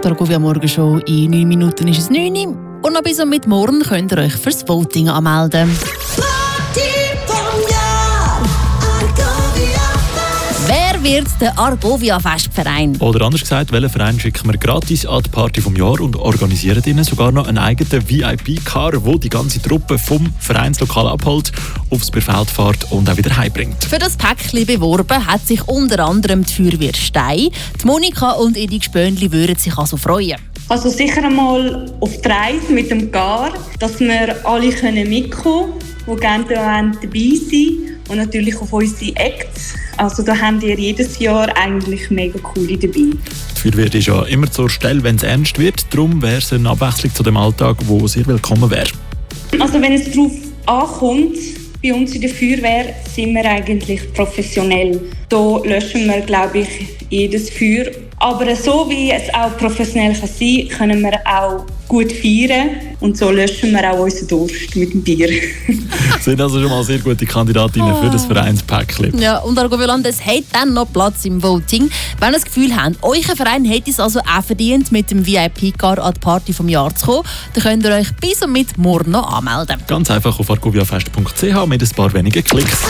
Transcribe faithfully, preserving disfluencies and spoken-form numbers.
die Argovia Morgenshow. In neun Minuten ist es neun Uhr. Und noch bis mit morgen könnt ihr euch fürs Voting anmelden. Wer wird der Argovia Festverein? Oder anders gesagt, welchen Verein schicken wir gratis an die Party vom Jahr und organisieren ihnen sogar noch einen eigenen V I P-Car, der die ganze Truppe vom Vereinslokal abholt, aufs Bierfeld fährt und auch wieder heimbringt. Für das Päckchen beworben hat sich unter anderem die Feuerwehr Stein. Die Monika und ihre Gespönli würden sich also freuen. Also sicher einmal auf die Reise mit dem Car, dass wir alle mitkommen können, die gerne dabei sind und natürlich auf unsere Acts. Also da haben wir jedes Jahr eigentlich mega coole dabei. Die Feuerwehr ist ja immer zur Stelle, wenn es ernst wird. Darum wäre es eine Abwechslung zu dem Alltag, wo sehr willkommen wäre. Also wenn es darauf ankommt, bei uns in der Feuerwehr sind wir eigentlich professionell. Da löschen wir, glaube ich, jedes Feuer. Aber so wie es auch professionell kann sein kann, können wir auch gut feiern. Und so löschen wir auch unseren Durst mit dem Bier. Das sind also schon mal sehr gute Kandidatinnen oh. für das Vereinspäckchen. Ja, und Argovia Landes hat dann noch Platz im Voting. Wenn ihr das Gefühl habt, euer Verein hätte es also auch verdient, mit dem V I P-Car an die Party vom Jahr zu kommen, dann könnt ihr euch bis und mit morgen noch anmelden. Ganz einfach auf argoviafest punkt c h mit ein paar wenigen Klicks.